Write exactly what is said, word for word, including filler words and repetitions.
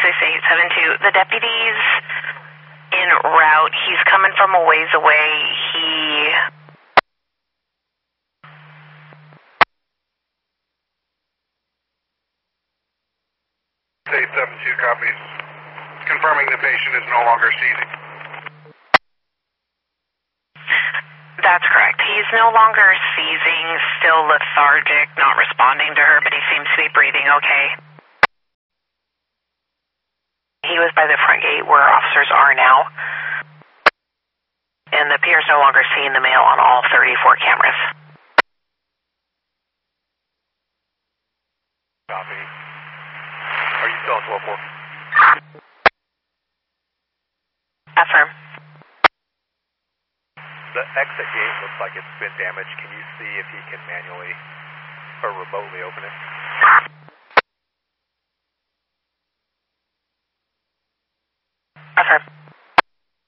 six eight seven two. The deputy's en route. He's coming from a ways away. He... eight seven two copies. Confirming the patient is no longer seizing. That's correct. He's no longer seizing, still lethargic, not responding to her, but he seems to be breathing okay. He was by the front gate where officers are now, and the peer is no longer seeing the male on all thirty-four cameras. Copy. Are you still on twelve four? Affirm. The exit gate looks like it's been damaged. Can you see if he can manually or remotely open it?